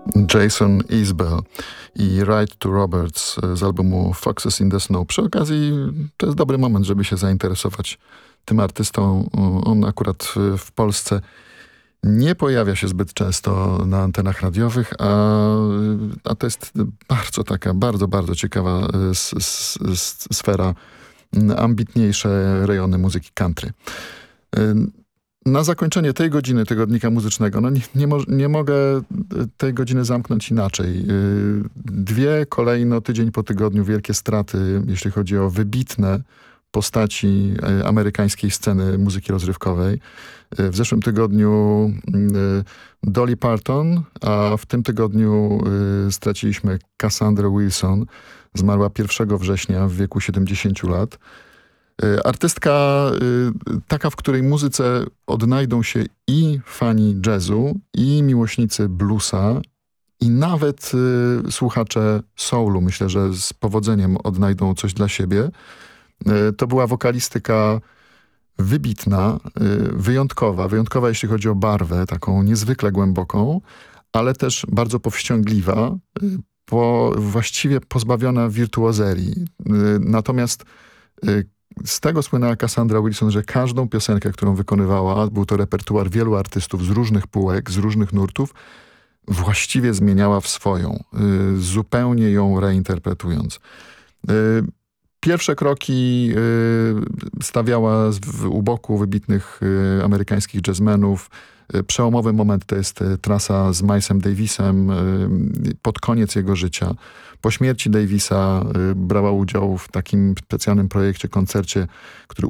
Jason Isbell i Ride to Roberts z albumu Foxes in the Snow. Przy okazji to jest dobry moment, żeby się zainteresować tym artystą. On akurat w Polsce nie pojawia się zbyt często na antenach radiowych, a to jest bardzo ciekawa sfera, ambitniejsze rejony muzyki country. Na zakończenie tej godziny tygodnika muzycznego, nie mogę tej godziny zamknąć inaczej. Dwie kolejno, tydzień po tygodniu, wielkie straty, jeśli chodzi o wybitne postaci amerykańskiej sceny muzyki rozrywkowej. W zeszłym tygodniu Dolly Parton, a w tym tygodniu straciliśmy Cassandrę Wilson. Zmarła 1 września w wieku 70 lat. Artystka taka, w której muzyce odnajdą się i fani jazzu, i miłośnicy bluesa, i nawet słuchacze soulu. Myślę, że z powodzeniem odnajdą coś dla siebie. To była wokalistyka wybitna, wyjątkowa jeśli chodzi o barwę, taką niezwykle głęboką, ale też bardzo powściągliwa, właściwie pozbawiona wirtuozerii. Natomiast z tego słynęła Cassandra Wilson, że każdą piosenkę, którą wykonywała, był to repertuar wielu artystów z różnych półek, z różnych nurtów, właściwie zmieniała w swoją, zupełnie ją reinterpretując. Pierwsze kroki stawiała u boku wybitnych amerykańskich jazzmenów. Przełomowy moment to jest trasa z Milesem Davisem pod koniec jego życia. Po śmierci Davisa brała udział w takim specjalnym projekcie, koncercie, który